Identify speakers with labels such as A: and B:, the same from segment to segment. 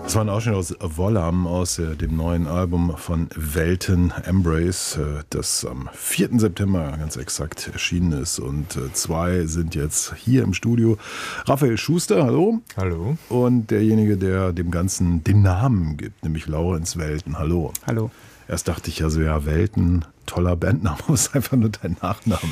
A: Das war ein Ausschnitt aus Vollam, aus dem neuen Album von Welten, Embrace, das am 4. September ganz exakt erschienen ist. Und zwei sind jetzt hier im Studio. Raphael Schuster, hallo.
B: Hallo.
A: Und derjenige, der dem Ganzen den Namen gibt, nämlich Laurenz Welten, hallo.
C: Hallo.
A: Erst dachte ich ja so, ja, Welten, toller Bandname, aber es ist einfach nur dein Nachname.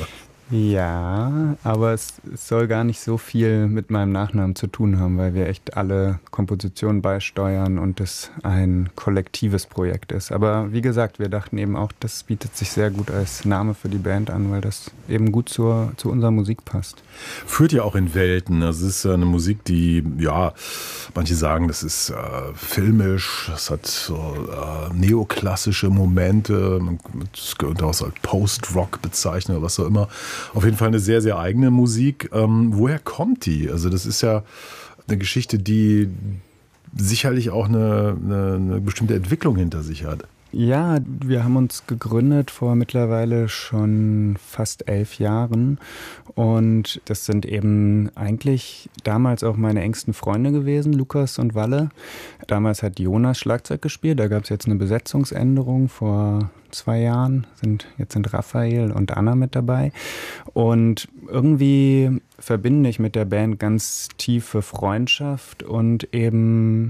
C: Ja, aber es soll gar nicht so viel mit meinem Nachnamen zu tun haben, weil wir echt alle Kompositionen beisteuern und es ein kollektives Projekt ist. Aber wie gesagt, wir dachten eben auch, das bietet sich sehr gut als Name für die Band an, weil das eben gut zu unserer Musik passt.
A: Führt ja auch in Welten. Das ist eine Musik, die, ja, manche sagen, das ist filmisch, es hat so neoklassische Momente, das könnte auch so als Post-Rock bezeichnen oder was auch immer. Auf jeden Fall eine sehr, sehr eigene Musik. Woher kommt die? Also das ist ja eine Geschichte, die sicherlich auch eine bestimmte Entwicklung hinter sich hat.
C: Ja, wir haben uns gegründet vor mittlerweile schon fast 11 Jahren und das sind eben eigentlich damals auch meine engsten Freunde gewesen, Lukas und Walle. Damals hat Jonas Schlagzeug gespielt, da gab es jetzt eine Besetzungsänderung vor 2 Jahren, jetzt sind Raphael und Anna mit dabei und irgendwie verbinde ich mit der Band ganz tiefe Freundschaft und eben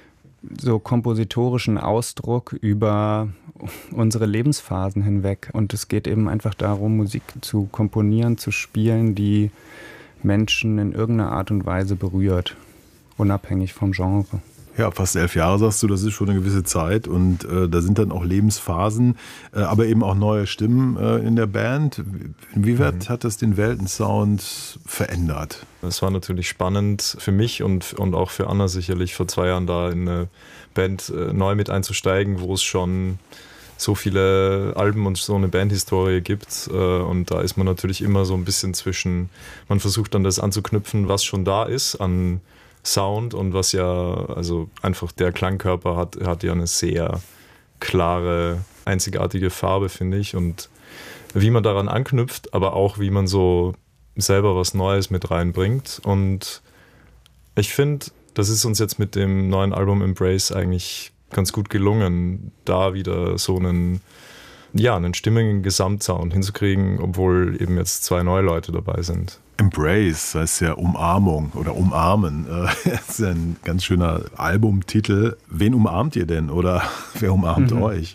C: so kompositorischen Ausdruck über unsere Lebensphasen hinweg. Und es geht eben einfach darum, Musik zu komponieren, zu spielen, die Menschen in irgendeiner Art und Weise berührt, unabhängig vom Genre.
A: Ja, fast 11 Jahre sagst du, das ist schon eine gewisse Zeit und da sind dann auch Lebensphasen, aber eben auch neue Stimmen in der Band. Inwieweit hat das den Weltensound verändert?
B: Es war natürlich spannend für mich und auch für Anna sicherlich vor 2 Jahren da in eine Band neu mit einzusteigen, wo es schon so viele Alben und so eine Bandhistorie gibt und da ist man natürlich immer so ein bisschen zwischen, man versucht dann das anzuknüpfen, was schon da ist an Sound und was ja, also einfach der Klangkörper hat ja eine sehr klare, einzigartige Farbe, finde ich. Und wie man daran anknüpft, aber auch wie man so selber was Neues mit reinbringt. Und ich finde, das ist uns jetzt mit dem neuen Album Embrace eigentlich ganz gut gelungen, da wieder so einen stimmigen Gesamtsound hinzukriegen, obwohl eben jetzt 2 neue Leute dabei sind.
A: Embrace, das heißt ja Umarmung oder Umarmen. Das ist ja ein ganz schöner Albumtitel. Wen umarmt ihr denn oder wer umarmt euch?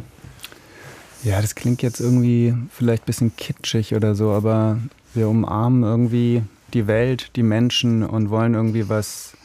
C: Ja, das klingt jetzt irgendwie vielleicht ein bisschen kitschig oder so, aber wir umarmen irgendwie die Welt, die Menschen und wollen irgendwie was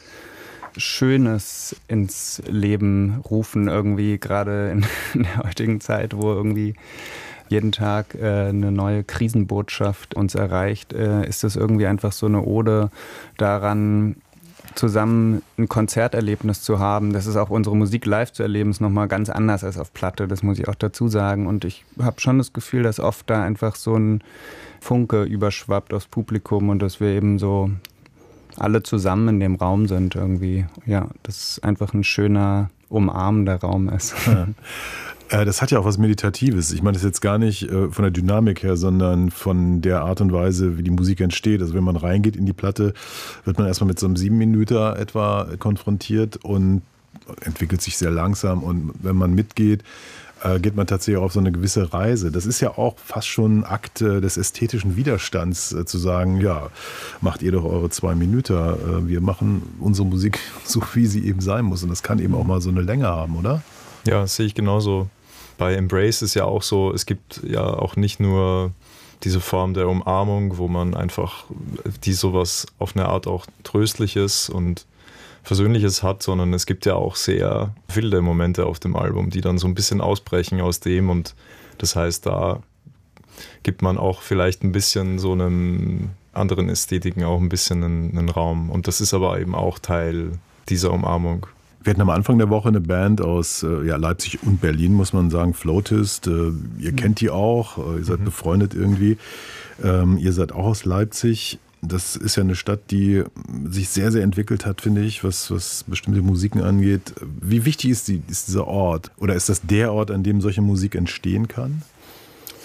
C: Schönes ins Leben rufen, irgendwie gerade in der heutigen Zeit, wo irgendwie jeden Tag eine neue Krisenbotschaft uns erreicht, ist es irgendwie einfach so eine Ode daran, zusammen ein Konzerterlebnis zu haben. Das ist auch unsere Musik live zu erleben, ist nochmal ganz anders als auf Platte, das muss ich auch dazu sagen. Und ich habe schon das Gefühl, dass oft da einfach so ein Funke überschwappt aufs Publikum und dass wir eben so alle zusammen in dem Raum sind irgendwie. Ja, dass es einfach ein schöner, umarmender Raum ist.
A: Ja. Das hat ja auch was Meditatives. Ich meine das jetzt gar nicht von der Dynamik her, sondern von der Art und Weise, wie die Musik entsteht. Also wenn man reingeht in die Platte, wird man erstmal mit so einem 7-Minüter etwa konfrontiert und entwickelt sich sehr langsam. Und wenn man mitgeht, geht man tatsächlich auf so eine gewisse Reise. Das ist ja auch fast schon ein Akt des ästhetischen Widerstands, zu sagen, ja, macht ihr doch eure 2 Minuten. Wir machen unsere Musik so, wie sie eben sein muss. Und das kann eben auch mal so eine Länge haben, oder?
B: Ja, das sehe ich genauso. Bei Embrace ist ja auch so, es gibt ja auch nicht nur diese Form der Umarmung, wo man einfach die sowas auf eine Art auch Tröstliches und Versöhnliches hat, sondern es gibt ja auch sehr wilde Momente auf dem Album, die dann so ein bisschen ausbrechen aus dem und das heißt, da gibt man auch vielleicht ein bisschen so einem anderen Ästhetiken auch ein bisschen einen Raum und das ist aber eben auch Teil dieser Umarmung.
A: Wir hatten am Anfang der Woche eine Band aus Leipzig und Berlin, muss man sagen, Flautist. Ihr kennt die auch, ihr seid befreundet irgendwie. Ihr seid auch aus Leipzig. Das ist ja eine Stadt, die sich sehr, sehr entwickelt hat, finde ich, was bestimmte Musiken angeht. Wie wichtig ist dieser Ort? Oder ist das der Ort, an dem solche Musik entstehen kann?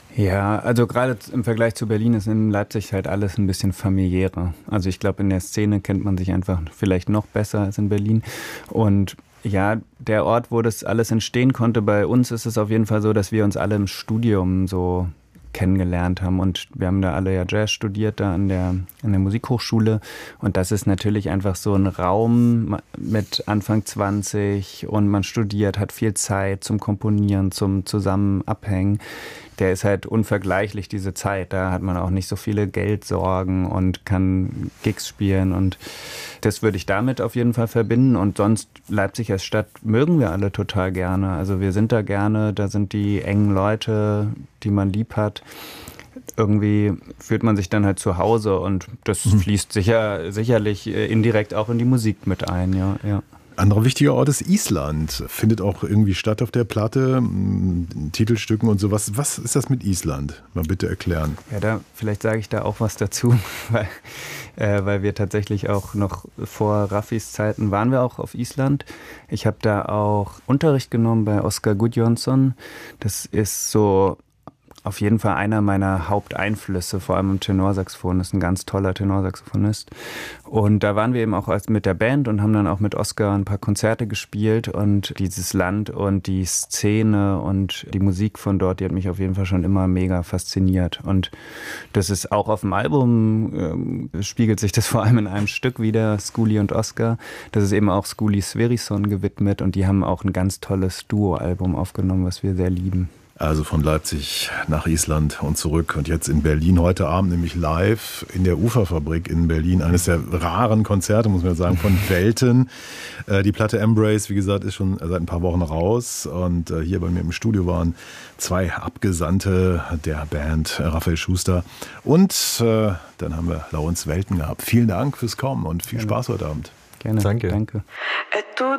C: Ja, also gerade im Vergleich zu Berlin ist in Leipzig halt alles ein bisschen familiärer. Also ich glaube, in der Szene kennt man sich einfach vielleicht noch besser als in Berlin. Und ja, der Ort, wo das alles entstehen konnte, bei uns ist es auf jeden Fall so, dass wir uns alle im Studium so kennengelernt haben und wir haben da alle ja Jazz studiert da an der Musikhochschule und das ist natürlich einfach so ein Raum mit Anfang 20 und man studiert, hat viel Zeit zum Komponieren, zum zusammen abhängen. Der ist halt unvergleichlich, diese Zeit. Da hat man auch nicht so viele Geldsorgen und kann Gigs spielen und das würde ich damit auf jeden Fall verbinden und sonst Leipzig als Stadt mögen wir alle total gerne. Also wir sind da gerne, da sind die engen Leute, die man lieb hat. Irgendwie fühlt man sich dann halt zu Hause und das fließt sicherlich indirekt auch in die Musik mit ein, ja.
A: Anderer wichtiger Ort ist Island. Findet auch irgendwie statt auf der Platte, Titelstücken und sowas. Was ist das mit Island? Mal bitte erklären.
C: Ja, vielleicht sage ich da auch was dazu, weil wir tatsächlich auch noch vor Raffis Zeiten waren wir auch auf Island. Ich habe da auch Unterricht genommen bei Óskar Guðjónsson. Das ist so auf jeden Fall einer meiner Haupteinflüsse, vor allem im Tenorsaxophon. Das ist ein ganz toller Tenorsaxophonist. Und da waren wir eben auch mit der Band und haben dann auch mit Óskar ein paar Konzerte gespielt. Und dieses Land und die Szene und die Musik von dort, die hat mich auf jeden Fall schon immer mega fasziniert. Und das ist auch auf dem Album, spiegelt sich das vor allem in einem Stück wieder, Skúli und Óskar. Das ist eben auch Skúli Sverrisson gewidmet und die haben auch ein ganz tolles Duo-Album aufgenommen, was wir sehr lieben.
A: Also von Leipzig nach Island und zurück und jetzt in Berlin heute Abend, nämlich live in der Uferfabrik in Berlin. Eines der raren Konzerte, muss man sagen, von Welten. Die Platte Embrace, wie gesagt, ist schon seit ein paar Wochen raus und hier bei mir im Studio waren 2 Abgesandte der Band, Raphael Schuster und dann haben wir Laurens Welten gehabt. Vielen Dank fürs Kommen und viel Spaß heute Abend.
C: Gerne.
B: Danke.
C: Danke.
D: È tutto